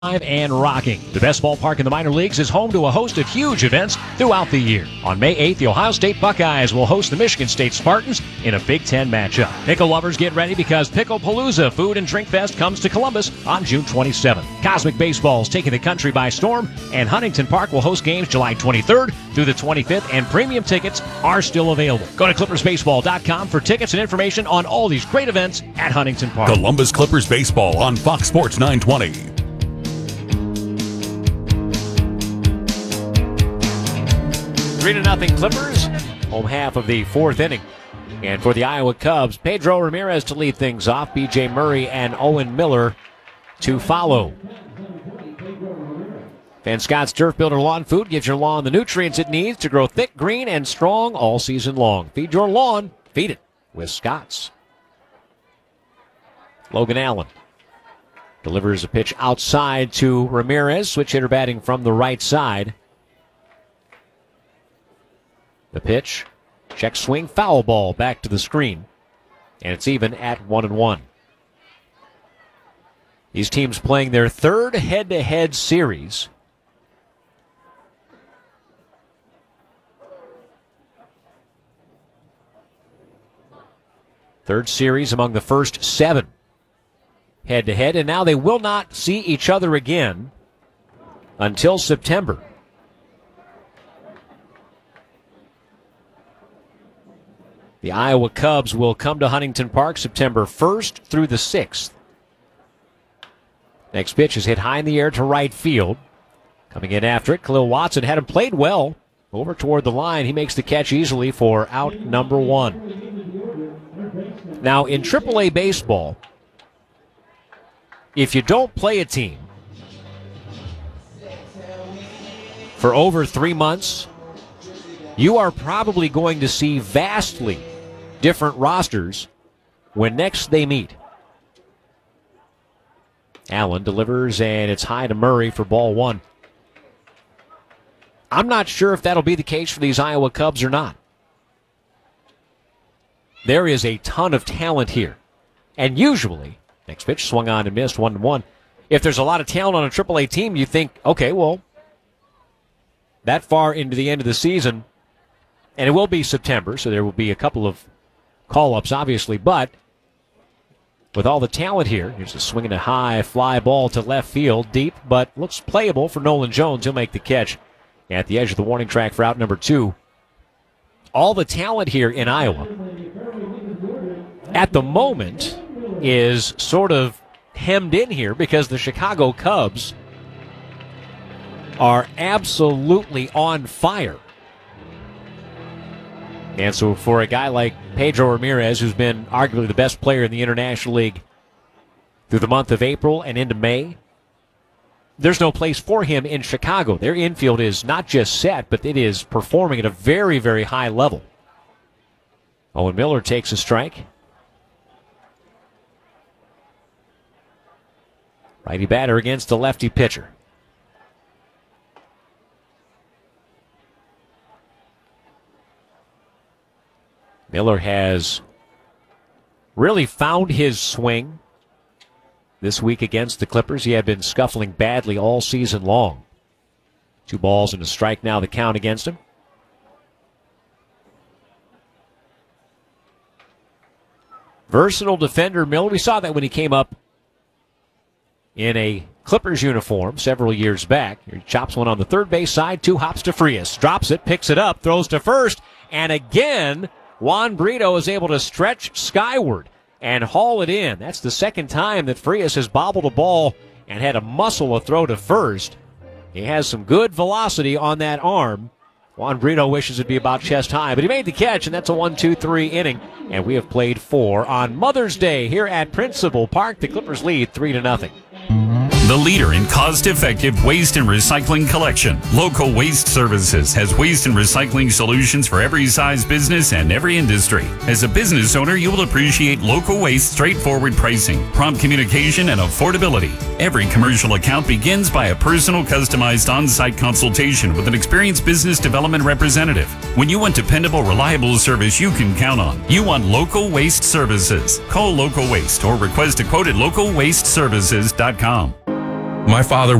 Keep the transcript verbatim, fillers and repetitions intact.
And rocking. The best ballpark in the minor leagues is home to a host of huge events throughout the year. On May eighth, the Ohio State Buckeyes will host the Michigan State Spartans in a Big Ten matchup. Pickle lovers, get ready because Picklepalooza Food and Drink Fest comes to Columbus on June twenty-seventh. Cosmic Baseball is taking the country by storm, and Huntington Park will host games July twenty-third through the twenty-fifth, and premium tickets are still available. Go to clippers baseball dot com for tickets and information on all these great events at Huntington Park. Columbus Clippers Baseball on Fox Sports nine twenty. Three to nothing Clippers, home half of the fourth inning. And for the Iowa Cubs, Pedro Ramirez to lead things off, B J Murray and Owen Miller to follow. Van Scott's Turf Builder Lawn Food gives your lawn the nutrients it needs to grow thick, green, and strong all season long. Feed your lawn, feed it with Scott's. Logan Allen delivers a pitch outside to Ramirez, switch hitter batting from the right side. The pitch, check swing, foul ball back to the screen. And it's even at one and one. These teams playing their third head-to-head series. Third series among the first seven head-to-head, and now they will not see each other again until September. The Iowa Cubs will come to Huntington Park September first through the sixth. Next pitch is hit high in the air to right field. Coming in after it, Khalil Watson had him played well. Over toward the line, he makes the catch easily for out number one. Now, in triple A baseball, if you don't play a team for over three months, you are probably going to see vastly different rosters when next they meet. Allen delivers, and it's high to Murray for ball one. I'm not sure if that'll be the case for these Iowa Cubs or not. There is a ton of talent here. And usually, next pitch swung on and missed, one and one. If there's a lot of talent on a triple A team, you think, okay, well, that far into the end of the season, and it will be September, so there will be a couple of call-ups, obviously, but with all the talent here, here's a swinging a high fly ball to left field, deep, but looks playable for Nolan Jones. He'll make the catch at the edge of the warning track for out number two. All the talent here in Iowa at the moment is sort of hemmed in here because the Chicago Cubs are absolutely on fire. And so for a guy like Pedro Ramirez, who's been arguably the best player in the International League through the month of April and into May, there's no place for him in Chicago. Their infield is not just set, but it is performing at a very, very high level. Owen Miller takes a strike. Righty batter against a lefty pitcher. Miller has really found his swing this week against the Clippers. He had been scuffling badly all season long. Two balls and a strike now the count against him. Versatile defender Miller. We saw that when he came up in a Clippers uniform several years back. He chops one on the third base side, two hops to Frias. Drops it, picks it up, throws to first, and again Juan Brito is able to stretch skyward and haul it in. That's the second time that Frias has bobbled a ball and had to muscle a throw to first. He has some good velocity on that arm. Juan Brito wishes it'd be about chest high, but he made the catch, and that's a one two three inning. And we have played four on Mother's Day here at Principal Park. The Clippers lead three to nothing. The leader in cost-effective waste and recycling collection, Local Waste Services has waste and recycling solutions for every size business and every industry. As a business owner, you will appreciate Local Waste straightforward pricing, prompt communication, and affordability. Every commercial account begins by a personal, customized on-site consultation with an experienced business development representative. When you want dependable, reliable service you can count on, you want Local Waste Services. Call Local Waste or request a quote at local waste services dot com. My father